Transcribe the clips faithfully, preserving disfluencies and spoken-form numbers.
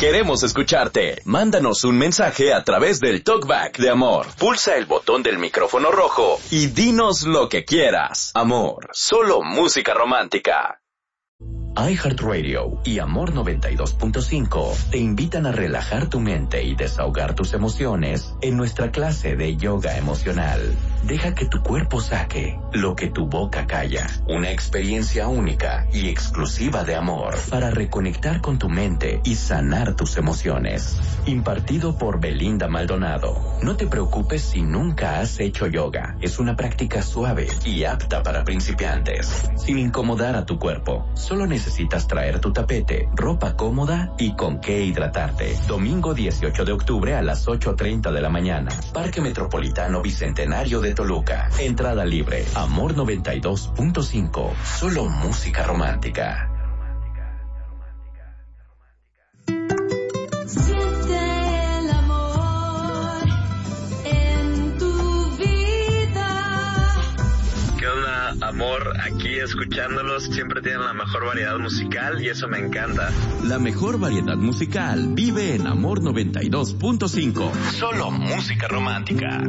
Queremos escucharte. Mándanos un mensaje a través del Talkback de Amor. Pulsa el botón del micrófono rojo y dinos lo que quieras. Amor, solo música romántica. iHeartRadio y Amor noventa y dos punto cinco te invitan a relajar tu mente y desahogar tus emociones en nuestra clase de yoga emocional. Deja que tu cuerpo saque lo que tu boca calla. Una experiencia única y exclusiva de amor para reconectar con tu mente y sanar tus emociones. Impartido por Belinda Maldonado. No te preocupes si nunca has hecho yoga. Es una práctica suave y apta para principiantes. Sin incomodar a tu cuerpo. Solo necesitas traer tu tapete, ropa cómoda y con qué hidratarte. Domingo dieciocho de octubre a las ocho treinta de la mañana. Parque Metropolitano Bicentenario de Toluca. Entrada libre. Amor noventa y dos punto cinco. Solo música romántica. Siente el amor en tu vida. ¿Qué onda, amor? Aquí escuchándolos, siempre tienen la mejor variedad musical y eso me encanta. La mejor variedad musical vive en Amor noventa y dos punto cinco. Solo música romántica.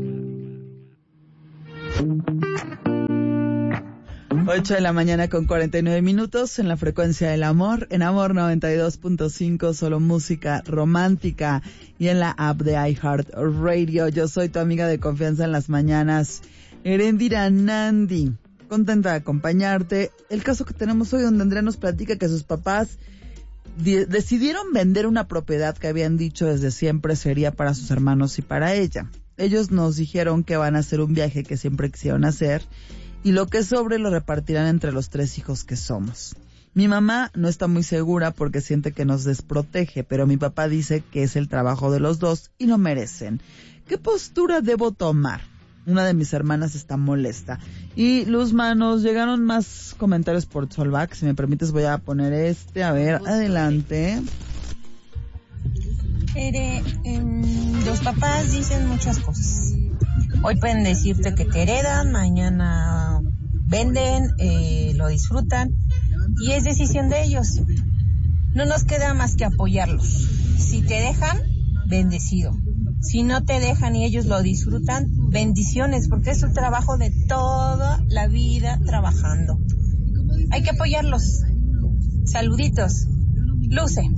ocho de la mañana con cuarenta y nueve minutos en la frecuencia del amor, en Amor noventa y dos punto cinco, solo música romántica, y en la app de iHeartRadio. Yo soy tu amiga de confianza en las mañanas, Erendira Nandi, contenta de acompañarte. El caso que tenemos hoy, donde Andrea nos platica que sus papás de- decidieron vender una propiedad que habían dicho desde siempre sería para sus hermanos y para ella. Ellos nos dijeron que van a hacer un viaje que siempre quisieron hacer, y lo que sobre lo repartirán entre los tres hijos que somos. Mi mamá no está muy segura porque siente que nos desprotege, pero mi papá dice que es el trabajo de los dos y lo merecen. ¿Qué postura debo tomar? Una de mis hermanas está molesta. Y Luzma, nos llegaron más comentarios por Solvac. Si me permites voy a poner este. A ver, adelante. Ere, eh, los papás dicen muchas cosas. Hoy pueden decirte que te heredan, mañana venden, eh, lo disfrutan y es decisión de ellos. No nos queda más que apoyarlos. Si te dejan, bendecido. Si no te dejan y ellos lo disfrutan, bendiciones, porque es un trabajo de toda la vida trabajando. Hay que apoyarlos. Saluditos. Luce.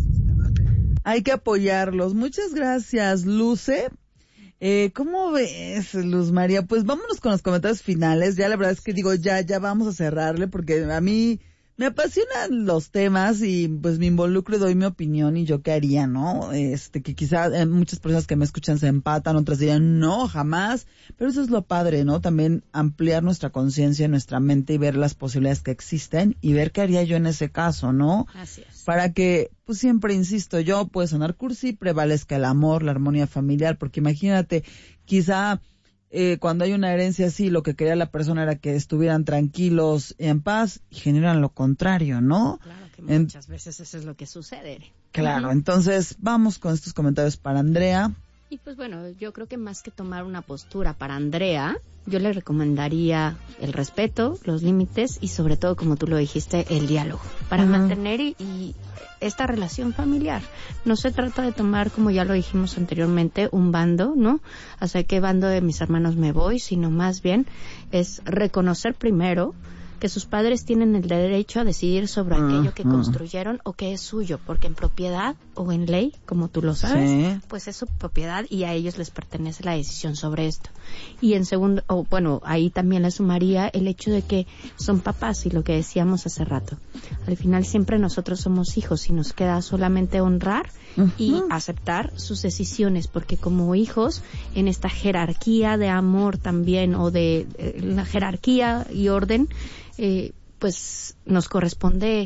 Hay que apoyarlos. Muchas gracias, Luce. Eh, ¿Cómo ves, Luz María? Pues vámonos con los comentarios finales. Ya la verdad es que digo, ya, ya vamos a cerrarle, porque a mí me apasionan los temas y pues me involucro y doy mi opinión y yo qué haría, ¿no? Este, que quizá eh, muchas personas que me escuchan se empatan, otras dirían, no, jamás. Pero eso es lo padre, ¿no? También ampliar nuestra conciencia, nuestra mente y ver las posibilidades que existen y ver qué haría yo en ese caso, ¿no? Así es. Para que, pues siempre insisto yo, puede sonar cursi, prevalezca el amor, la armonía familiar, porque imagínate, quizá eh, cuando hay una herencia así, lo que quería la persona era que estuvieran tranquilos y en paz, y generan lo contrario, ¿no? Claro que En- muchas veces eso es lo que sucede. Claro, Ujú. entonces vamos con estos comentarios para Andrea. Y pues bueno, yo creo que más que tomar una postura para Andrea, yo le recomendaría el respeto, los límites y sobre todo, como tú lo dijiste, el diálogo para Ujú. mantener y, y esta relación familiar. No se trata de tomar, como ya lo dijimos anteriormente, un bando, ¿no? ¿Hacia qué bando de mis hermanos me voy? Sino más bien es reconocer primero que sus padres tienen el derecho a decidir sobre Mm, aquello que mm. construyeron o que es suyo, porque en propiedad o en ley, como tú lo sabes, Sí. pues es su propiedad y a ellos les pertenece la decisión sobre esto. Y en segundo, o bueno, ahí también le sumaría el hecho de que son papás y lo que decíamos hace rato. Al final siempre nosotros somos hijos y nos queda solamente honrar y Ujú. aceptar sus decisiones, porque como hijos, en esta jerarquía de amor también, o de eh, la jerarquía y orden, eh, pues nos corresponde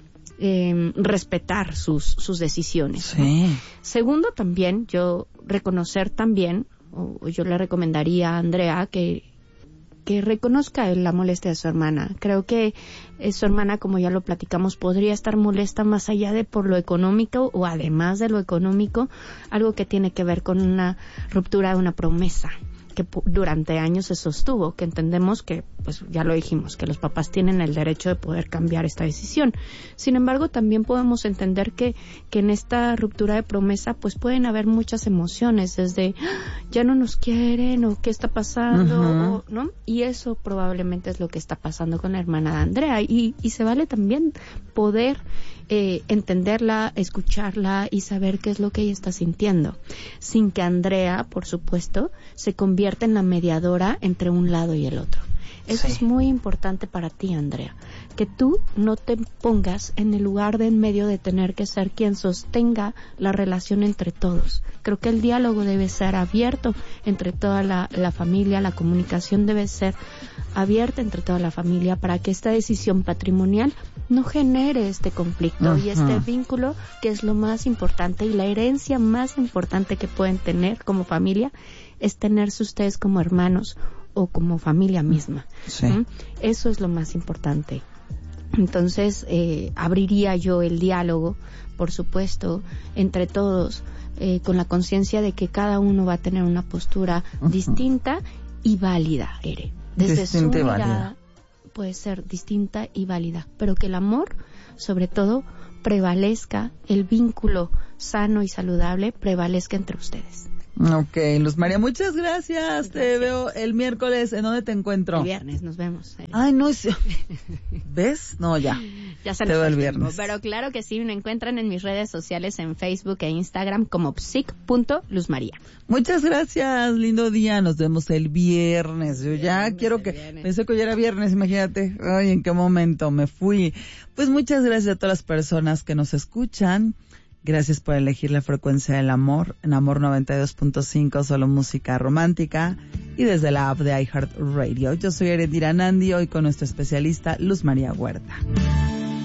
eh, respetar sus, sus decisiones, ¿no? Sí. Segundo, también yo reconocer también, o, o yo le recomendaría a Andrea que que reconozca la molestia de su hermana. Creo que eh, su hermana, como ya lo platicamos, podría estar molesta más allá de por lo económico o además de lo económico, algo que tiene que ver con una ruptura de una promesa. que pu- durante años se sostuvo, que entendemos que, pues ya lo dijimos, que los papás tienen el derecho de poder cambiar esta decisión. Sin embargo, también podemos entender que, que en esta ruptura de promesa, pues pueden haber muchas emociones, desde "Ah, ya no nos quieren", o qué está pasando, Ujú. o, ¿no? Y eso probablemente es lo que está pasando con la hermana de Andrea, y, y se vale también poder eh, entenderla, escucharla y saber qué es lo que ella está sintiendo, sin que Andrea, por supuesto, se convierta en la mediadora entre un lado y el otro. Eso Sí. es muy importante para ti, Andrea, que tú no te pongas en el lugar de en medio de tener que ser quien sostenga la relación entre todos. Creo que el diálogo debe ser abierto entre toda la, la familia, la comunicación debe ser abierta entre toda la familia para que esta decisión patrimonial no genere este conflicto Ajá. y este vínculo que es lo más importante, y la herencia más importante que pueden tener como familia es tenerse ustedes como hermanos o como familia misma. Sí. ¿Mm? Eso es lo más importante. Entonces, eh, abriría yo el diálogo, por supuesto, entre todos, eh, con la conciencia de que cada uno va a tener una postura Ujú. distinta y válida, Ere. Desde Distinta y su válida. mirada puede ser distinta y válida, pero que el amor, sobre todo, prevalezca, el vínculo sano y saludable prevalezca entre ustedes. Ok, Luz María, muchas gracias. Te Gracias. veo el miércoles. ¿En dónde te encuentro? El viernes nos vemos. Ere. Ay, no es... ¿Ves? No, ya. Ya se Te nos veo fue el el tiempo, viernes. pero claro que sí, me encuentran en mis redes sociales en Facebook e Instagram como psic punto luzmaría. Muchas gracias, lindo día, nos vemos el viernes. Yo ya vemos quiero el que, viernes. pensé que hoy era viernes, imagínate, ay, en qué momento me fui. Pues muchas gracias a todas las personas que nos escuchan, gracias por elegir la frecuencia del amor, en Amor noventa y dos punto cinco, solo música romántica, y desde la app de iHeartRadio. Yo soy Erendira Nandi, hoy con nuestra especialista Luz María Huerta.